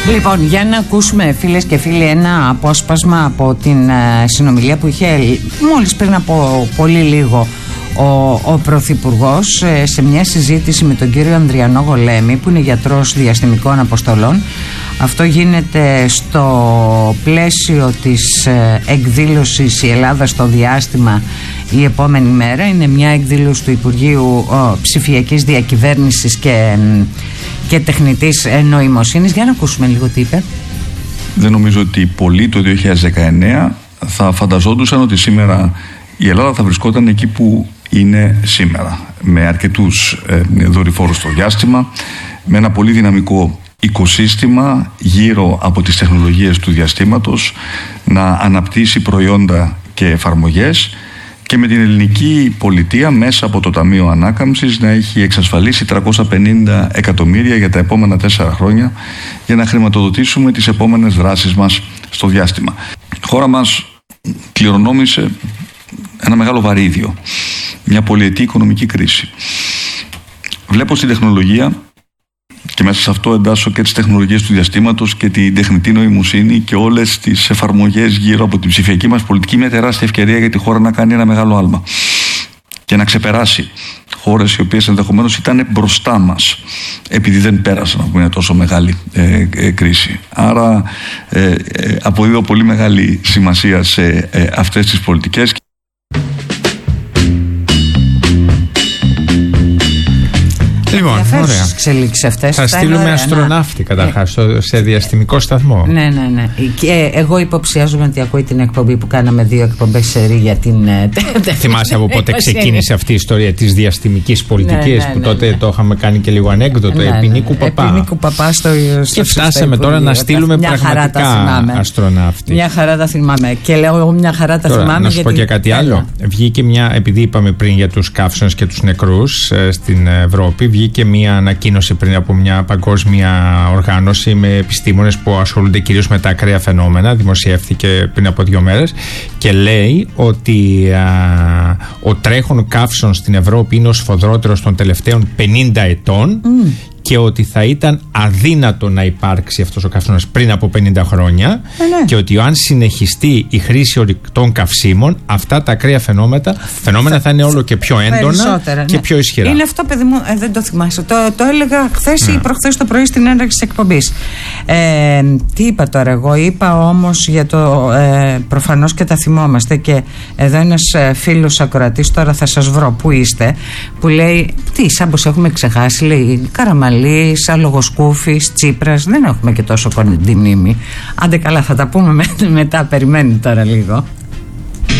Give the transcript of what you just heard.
Λοιπόν, για να ακούσουμε, φίλες και φίλοι, ένα απόσπασμα από την συνομιλία που είχε μόλις πριν από πολύ λίγο ο Πρωθυπουργός σε μια συζήτηση με τον κύριο Ανδριανό Γολέμη, που είναι γιατρός διαστημικών αποστολών. Αυτό γίνεται στο πλαίσιο της εκδήλωσης «Η Ελλάδα στο διάστημα» η επόμενη μέρα. Είναι μια εκδήλωση του Υπουργείου Ψηφιακής Διακυβέρνησης και τεχνητής νοημοσύνης. Για να ακούσουμε λίγο τι είπε. Δεν νομίζω ότι πολλοί το 2019 θα φανταζόντουσαν ότι σήμερα η Ελλάδα θα βρισκόταν εκεί που είναι σήμερα, με αρκετούς δορυφόρους στο διάστημα, με ένα πολύ δυναμικό οικοσύστημα γύρω από τις τεχνολογίες του διαστήματος να αναπτύσσει προϊόντα και εφαρμογές, και με την ελληνική πολιτεία μέσα από το Ταμείο Ανάκαμψης να έχει εξασφαλίσει 350 εκατομμύρια για τα επόμενα 4 χρόνια για να χρηματοδοτήσουμε τις επόμενες δράσεις μας στο διάστημα. Η χώρα μας κληρονόμησε ένα μεγάλο βαρύδιο, μια πολυετή οικονομική κρίση. Βλέπω στην τεχνολογία, και μέσα σε αυτό εντάσσω και τις τεχνολογίες του διαστήματος και την τεχνητή νοημοσύνη και όλες τις εφαρμογές γύρω από την ψηφιακή μας πολιτική, μια τεράστια ευκαιρία για τη χώρα να κάνει ένα μεγάλο άλμα και να ξεπεράσει χώρες οι οποίες ενδεχομένως ήταν μπροστά μας επειδή δεν πέρασαν από μια τόσο μεγάλη κρίση. Άρα αποδίδω πολύ μεγάλη σημασία σε αυτές τις πολιτικές. Λοιπόν, ωραία. Αυτές, θα στείλουμε αστροναύτη καταρχάς σε διαστημικό σταθμό. Ναι. Και εγώ υποψιάζομαι ότι ακούει την εκπομπή που κάναμε 2 εκπομπές σερί για την. Θυμάσαι από πότε ξεκίνησε αυτή η ιστορία της διαστημικής πολιτικής, που τότε το είχαμε κάνει και λίγο ανέκδοτο. Επινίκου Παπά στο και φτάσαμε τώρα να στείλουμε πραγματικά αστροναύτη. Μια χαρά τα θυμάμαι. Και λέω εγώ μια χαρά τα θυμάμαι. Να σου πω και κάτι άλλο. Βγήκε επειδή είπαμε πριν για τους καύσονες και τους νεκρούς στην Ευρώπη, βγήκε μια ανακοίνωση πριν από μια παγκόσμια οργάνωση με επιστήμονες που ασχολούνται κυρίως με τα ακραία φαινόμενα. Δημοσιεύθηκε πριν από 2 μέρες και λέει ότι ο τρέχον καύσων στην Ευρώπη είναι ο σφοδρότερος των τελευταίων 50 ετών και ότι θα ήταν αδύνατο να υπάρξει αυτός ο καύσωνας πριν από 50 χρόνια και ότι αν συνεχιστεί η χρήση ορυκτών καυσίμων, αυτά τα ακραία φαινόμενα θα είναι όλο και πιο έντονα και πιο ισχυρά. Είναι αυτό, παιδί μου, δεν το θυμάσαι. Το έλεγα χθες ή προχθές το πρωί στην έναρξη της εκπομπής. Τι είπα τώρα εγώ? Είπα όμως για το προφανώς και τα θυμόμαστε, και εδώ ένας φίλος ακροατής, τώρα θα σας βρω που είστε, που λέει τι, σαν πως έχουμε ξεχάσει, λέει Καραμαλής, Αλογοσκούφης, Τσίπρας, δεν έχουμε και τόσο κοντή μνήμη. Άντε καλά, θα τα πούμε μετά, περιμένει τώρα λίγο.